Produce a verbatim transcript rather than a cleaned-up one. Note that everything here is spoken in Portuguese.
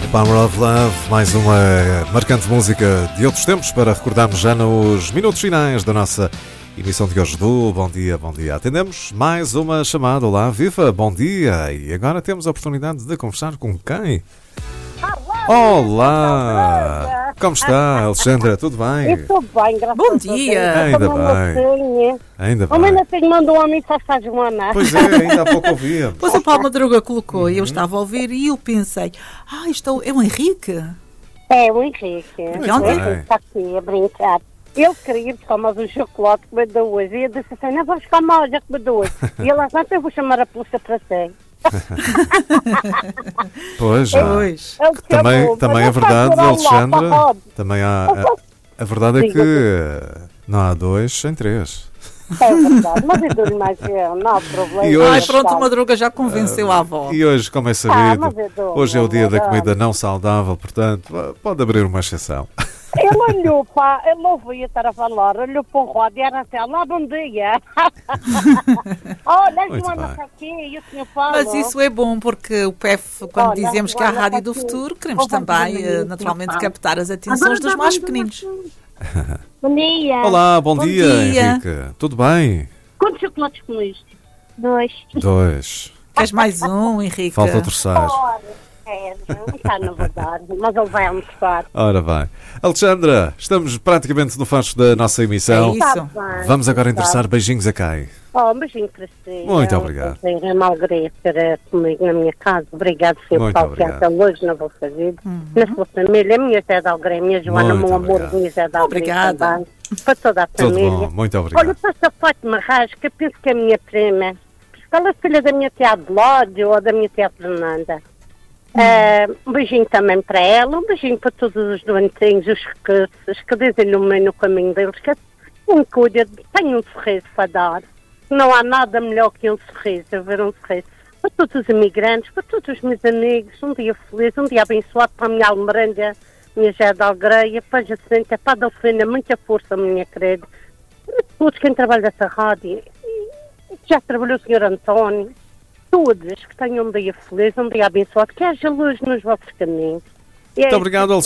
Power of Love, mais uma marcante música de outros tempos para recordarmos já nos minutos finais da nossa emissão de hoje do Bom Dia, Bom Dia. Atendemos mais uma chamada. Olá, viva, bom dia. E agora temos a oportunidade de conversar com quem? Olá! Como está, Alexandra? Tudo bem? Estou bem, graças a Deus. Bom dia! Ainda bem. Ainda bem. O meu filho mandou uma mensagem de uma. Pois é, ainda há pouco ouvia. Pois a Paulo Madruga colocou e eu estava a ouvir e eu pensei, ah, isto é o Henrique? É, o Henrique. Muito ontem bem. Está aqui a brincar. Eu queria buscar mais um chocolate que me deu hoje. E eu disse assim, não vou buscar mais, já que me deu hoje. E ele assim, eu vou chamar a polícia para si. Pois, já. Pois. Também, bom, também é verdade, Alexandra. Também há. A, a verdade é que não há dois sem três. É verdade, mas eu dou mais eu, não há problema. E hoje- Ai, pronto, o Madruga já convenceu a avó. E hoje, como é Ah, sabido, mas eu dou, hoje é o dia da não, comida não saudável, portanto, pode abrir uma exceção. Ele olhou para, ele não ouvia estar a falar, olhou para o rodo e era assim, olá, bom dia. Olha, a Muito Joana bem. está aqui e o senhor fala. Mas isso é bom porque o P E F, quando Olha, dizemos que é a olha, Rádio do aqui. Futuro, queremos Olha, também, olha, eh, olha, naturalmente, olha. captar as atenções dos mais pequeninos. Bom dia. Olá, bom, Bom dia, dia. Henrique. Tudo bem? Quantos chocolates comeste? Dois. Dois. Queres mais um, Henrique? Falta o terceiro. Ora, é, não está na verdade, mas ele vai almoçar. Ora bem. Alexandra, estamos praticamente no fecho da nossa emissão. É isso. Está bem. Vamos agora endereçar beijinhos a quem? Oh, um beijinho para si. Muito É um obrigado. prazer, é uma alegria ter comigo na minha casa. Obrigado, senhor Muito Paulo, que obrigado. até hoje na vossa vida. Na sua família, a minha Zé de Alguém, a minha Joana, Muito meu amor, obrigado. a minha Zé de Alguém Obrigada. também. Para toda a Tudo família. bom, muito Olha, obrigado. passa a Fátima Raiz, que eu penso que é a minha prima. Porque ela é filha da minha tia Adelódio ou da minha tia Fernanda. Ah, um beijinho também para ela, um beijinho para todos os doentinhos, os que, os que dizem no meio no caminho deles, que um cuida, tem um sorriso para dar. Não há nada melhor que um sorriso, haver um sorriso. Para todos os imigrantes, para todos os meus amigos, um dia feliz, um dia abençoado para a minha Almeranda, minha Jé de Algreia, para a Jacinta, para a Delfina, muita força, minha querida. Para todos quem trabalha nessa rádio, já trabalhou o senhor António, todos que tenham um dia feliz, um dia abençoado, que haja luz nos vossos caminhos. E é Muito obrigado,